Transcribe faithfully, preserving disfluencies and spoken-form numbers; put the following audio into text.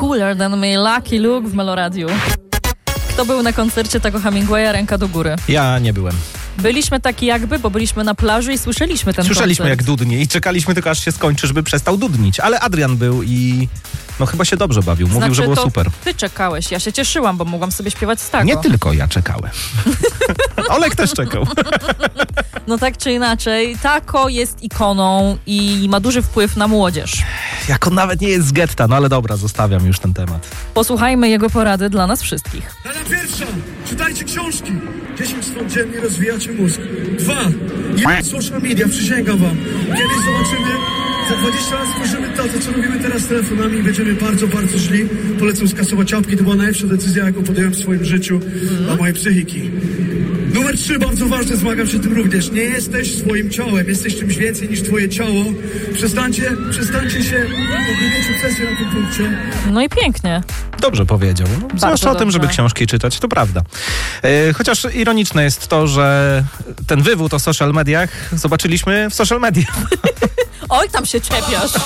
Cooler than my Lucky Luke w Meloradiu. Kto był na koncercie tego Hemingwaya? Ręka do góry. Ja nie byłem. Byliśmy taki jakby, bo byliśmy na plaży i słyszeliśmy ten Słyszeliśmy koncert. jak dudnie i czekaliśmy tylko aż się skończy, żeby przestał dudnić. Ale Adrian był i no chyba się dobrze bawił. Mówił, znaczy, że było to super. ty czekałeś, ja się cieszyłam, bo mogłam sobie śpiewać z tago. Nie tylko ja czekałem. Olek też czekał. No tak czy inaczej, Tako jest ikoną i ma duży wpływ na młodzież. Jak on nawet nie jest z getta, no ale dobra, zostawiam już ten temat. Posłuchajmy jego porady dla nas wszystkich. Rada pierwsza, czytajcie książki. dziesięć stron dziennie rozwijacie mózg. Dwa, jebać social media, przysięgam wam. Kiedyś zobaczymy, za dwadzieścia lat spojrzymy to, to co robimy teraz z telefonami i będziemy bardzo, bardzo źli. Polecam skasować apki, to była najlepsza decyzja, jaką podjąłem w swoim życiu dla mojej psychiki. Numer trzy, bardzo ważne, zmagam się tym również. Nie jesteś swoim ciałem, jesteś czymś więcej niż twoje ciało. Przestańcie, przestańcie się, jakby mieć obsesję na tym punkcie. No i pięknie. Dobrze powiedział. No, zwłaszcza o tym, żeby książki czytać, to prawda. E, chociaż ironiczne jest to, że ten wywód o social mediach zobaczyliśmy w social mediach. Oj, tam się czepiasz.